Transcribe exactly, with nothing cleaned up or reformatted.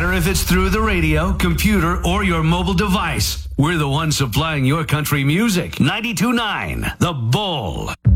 matter if it's through the radio, computer, or your mobile device. We're the ones supplying your country music. ninety-two point nine The Bull.